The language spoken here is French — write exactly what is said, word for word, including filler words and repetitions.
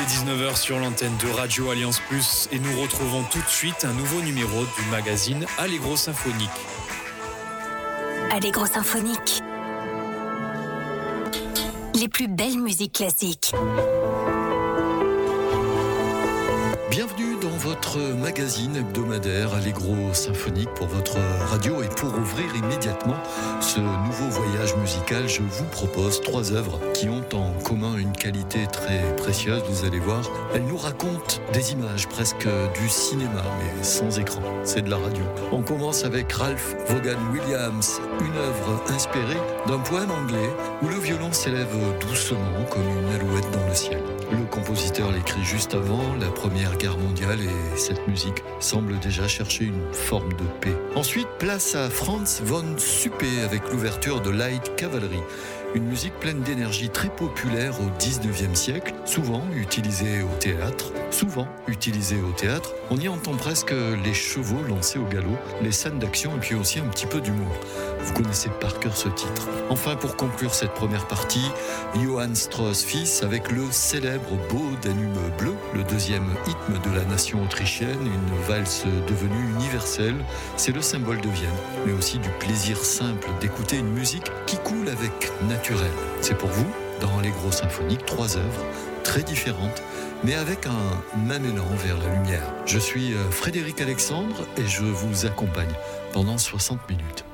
est dix-neuf heures sur l'antenne de Radio Alliance Plus et nous retrouvons tout de suite un nouveau numéro du magazine Allegro Symphonique. Allegro Symphonique. Les plus belles musiques classiques. Bienvenue dans votre magazine hebdomadaire Allegro Symphonique pour votre radio. Et pour ouvrir immédiatement ce nouveau voyage musical, je vous propose trois œuvres qui ont en commun une qualité très précieuse. Vous allez voir, elles nous racontent des images presque du cinéma, mais sans écran. C'est de la radio. On commence avec Ralph Vaughan Williams, une œuvre inspirée d'un poème anglais où le violon s'élève doucement comme une alouette dans le ciel. Le compositeur l'écrit juste avant la Première Guerre mondiale et cette musique semble déjà chercher une forme de paix. Ensuite, place à Franz von Suppé avec l'ouverture de Light Cavalry. Une musique pleine d'énergie très populaire au dix-neuvième siècle, souvent utilisée au théâtre. Souvent utilisée au théâtre, on y entend presque les chevaux lancés au galop, les scènes d'action et puis aussi un petit peu d'humour. Vous connaissez par cœur ce titre. Enfin, pour conclure cette première partie, Johann Strauss fils avec le célèbre Beau Danube bleu, le deuxième hymne de la nation autrichienne, une valse devenue universelle. C'est le symbole de Vienne, mais aussi du plaisir simple d'écouter une musique qui coule avec naturel. C'est pour vous, dans Allegro Symphonique, trois œuvres très différentes, mais avec un même élan vers la lumière. Je suis Frédéric Alexandre et je vous accompagne pendant soixante minutes.